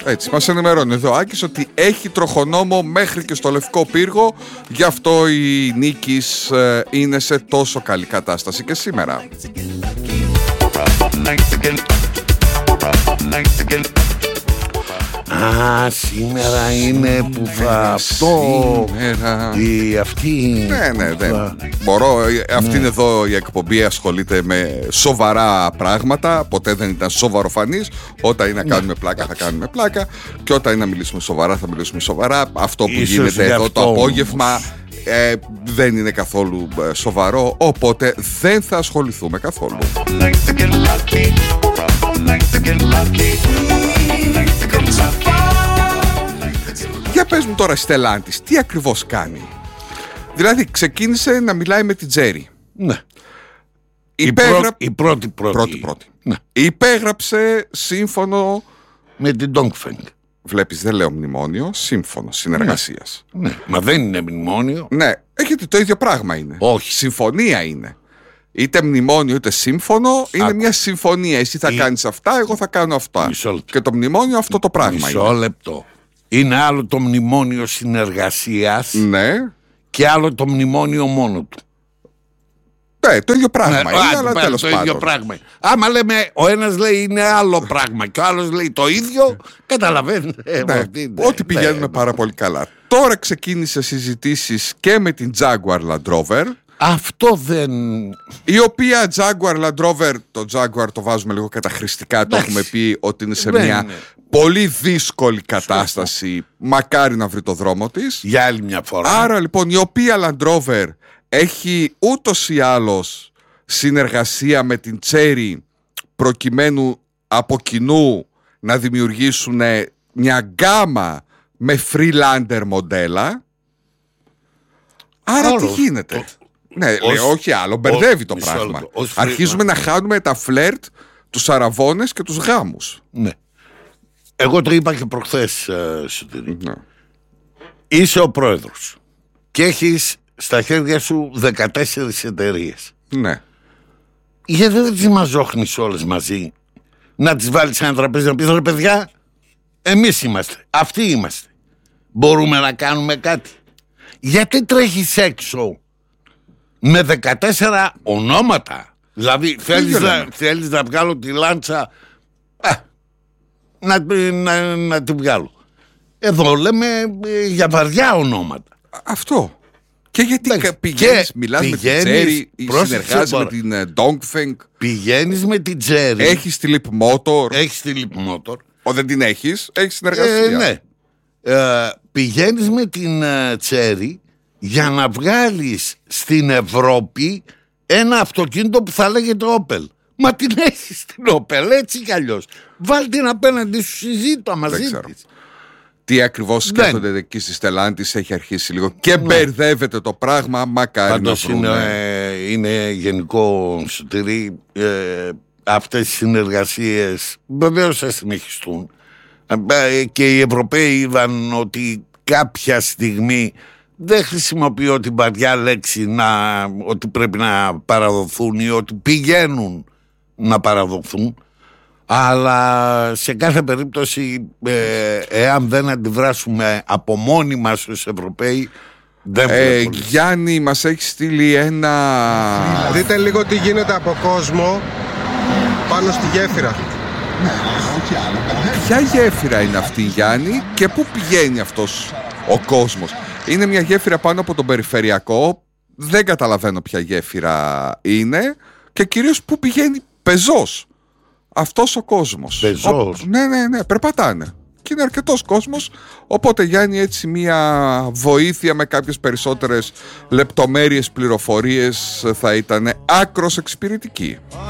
Έτσι, μας ενημερώνει εδώ ο Άκης ότι έχει τροχονόμο μέχρι και στο Λευκό Πύργο. Γι' αυτό η Νίκης είναι σε τόσο καλή κατάσταση και σήμερα. Σήμερα είναι που θα αυτό η αυτή. Ναι. Μπορώ, αυτή είναι εδώ η εκπομπή, ασχολείται με σοβαρά πράγματα. Ποτέ δεν ήταν σοβαροφανής. Όταν είναι να κάνουμε πλάκα θα κάνουμε πλάκα, και όταν είναι να μιλήσουμε σοβαρά θα μιλήσουμε σοβαρά. Αυτό που γίνεται εδώ το απόγευμα δεν είναι καθόλου σοβαρό, οπότε δεν θα ασχοληθούμε καθόλου. Για πες μου τώρα, Στελάντης, τι ακριβώς κάνει? Δηλαδή ξεκίνησε να μιλάει με την Τζέρι. Ναι. Η πρώτη. Ναι. Υπέγραψε σύμφωνο με την Dongfeng. Βλέπεις, δεν λέω μνημόνιο, σύμφωνο συνεργασίας. Ναι. Μα δεν είναι μνημόνιο. Ναι, έχετε το ίδιο πράγμα είναι. Όχι. Συμφωνία είναι. Είτε μνημόνιο είτε σύμφωνο, είναι μια συμφωνία. Εσύ θα κάνεις αυτά, εγώ θα κάνω αυτά. Και το μνημόνιο αυτό το πράγμα είναι. Μισό λεπτό. Είναι άλλο το μνημόνιο συνεργασίας, ναι, και άλλο το μνημόνιο μόνο του. Ναι, το ίδιο πράγμα είναι, αλλά τέλος πάντων. Ίδιο πράγμα. Άμα λέμε ο ένας λέει είναι άλλο πράγμα και ο άλλος λέει το ίδιο, καταλαβαίνετε. Ότι πηγαίνουμε πάρα πολύ καλά. Τώρα ξεκίνησε συζητήσεις και με την Jaguar Land Rover. Αυτό δεν... Η οποία Jaguar Land Rover, το Jaguar το βάζουμε λίγο καταχρηστικά, το έχουμε πει ότι είναι σε μια πολύ δύσκολη κατάσταση. Μακάρι να βρει το δρόμο της. Για άλλη μια φορά. Άρα λοιπόν η οποία Land Rover έχει ούτως ή άλλως συνεργασία με την Chery, προκειμένου από κοινού να δημιουργήσουν μια γκάμα με Freelander μοντέλα. Άρα τι γίνεται? Ναι, λέει, όχι άλλο, μπερδεύει το πράγμα. Αρχίζουμε να χάνουμε τα φλερτ, τους αραβώνες και τους γάμους. Ναι. Εγώ το είπα και προχθές, Σωτήρη. Ναι. Είσαι ο πρόεδρος και έχεις στα χέρια σου 14 εταιρείες. Ναι. Γιατί δεν τις μαζόχνεις όλες μαζί, να τις βάλεις σε ένα τραπέζι να πεις, ρε παιδιά, εμείς είμαστε, αυτοί είμαστε, μπορούμε να κάνουμε κάτι? Γιατί τρέχεις έξω με 14 ονόματα? Δηλαδή θέλεις να βγάλω τη λάντσα, να τη βγάλω. Εδώ λέμε για βαριά ονόματα. Αυτό. Και γιατί πηγαίνεις, μιλάς με την Chery, συνεργάζεσαι με την Dongfeng. Πηγαίνεις με την Chery. Έχεις τη Leap Motor. Έχεις τη Leap Motor. Δεν την έχεις συνεργασία. Ναι. Πηγαίνεις με την Chery για να βγάλεις στην Ευρώπη ένα αυτοκίνητο που θα λέγεται Opel. Μα την έχεις την Opel, έτσι κι αλλιώς. Βάλ την απέναντι σου, συζήτω μαζί της. Τι ακριβώς σκέφτονται εκεί στη Stellantis, έχει αρχίσει λίγο και μπερδεύεται το πράγμα. Μακάρι να βρούμε. Είναι γενικό, Σωτήρη, αυτές οι συνεργασίες βεβαίως θα συνεχιστούν, και οι Ευρωπαίοι είδαν ότι κάποια στιγμή δεν χρησιμοποιώ την βαριά λέξη ότι πρέπει να παραδοθούν ή ότι πηγαίνουν να παραδοθούν, αλλά σε κάθε περίπτωση εάν δεν αντιδράσουμε από μόνοι μας ως Ευρωπαίοι, δεν Γιάννη, μας έχει στείλει ένα... Δείτε λίγο τι γίνεται από κόσμο πάνω στη γέφυρα. Ποια γέφυρα είναι αυτή, Γιάννη, και πού πηγαίνει αυτός ο κόσμος? Είναι μια γέφυρα πάνω από τον περιφερειακό. Δεν καταλαβαίνω ποια γέφυρα είναι και κυρίως πού πηγαίνει πεζός αυτός ο κόσμος. Πεζός. Ναι, περπατάνε. Και είναι αρκετός κόσμος. Οπότε, Γιάννη, έτσι μια βοήθεια με κάποιες περισσότερες λεπτομέρειες, πληροφορίες θα ήταν άκρος εξυπηρετική.